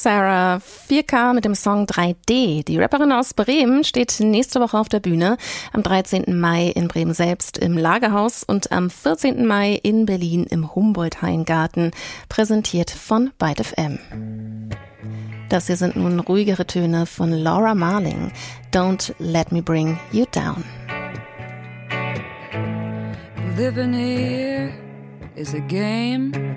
Sarah 4K mit dem Song 3D. Die Rapperin aus Bremen steht nächste Woche auf der Bühne. Am 13. Mai in Bremen selbst im Lagerhaus und am 14. Mai in Berlin im Humboldt-Hain-Garten. Präsentiert von Byte FM. Das hier sind nun ruhigere Töne von Laura Marling. Don't Let Me Bring You Down. Living here is a game.